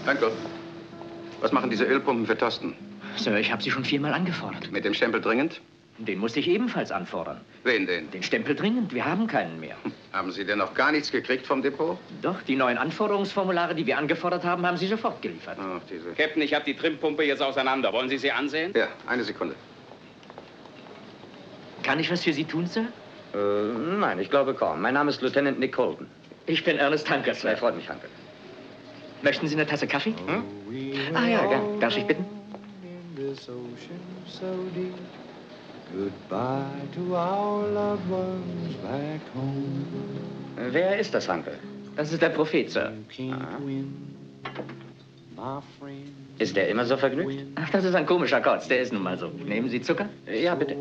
Danke. Was machen diese Ölpumpen für Thorsten? Sir, ich habe sie schon 4-mal angefordert. Mit dem Stempel dringend? Den musste ich ebenfalls anfordern. Wen denn? Den Stempel dringend. Wir haben keinen mehr. Haben Sie denn noch gar nichts gekriegt vom Depot? Doch, die neuen Anforderungsformulare, die wir angefordert haben, haben Sie sofort geliefert. Ach, diese... Captain, ich habe die Trimpumpe jetzt auseinander. Wollen Sie sie ansehen? Ja, eine Sekunde. Kann ich was für Sie tun, Sir? Nein, ich glaube kaum. Mein Name ist Lieutenant Nick Colton. Ich bin Ernest Hunker, Sir. Freut mich, Hunker. Möchten Sie eine Tasse Kaffee? Hm? Ah ja, gern. Darf ich bitten? Wer ist das, Hunker? Das ist der Prophet, Sir. Ist der immer so vergnügt? Ach, das ist ein komischer Kotz. Der ist nun mal so. Nehmen Sie Zucker? Ja, bitte.